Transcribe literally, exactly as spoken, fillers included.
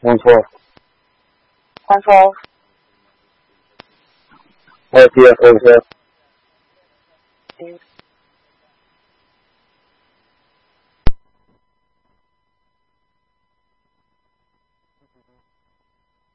没错。 宽松。 还有第二后车。 嗯。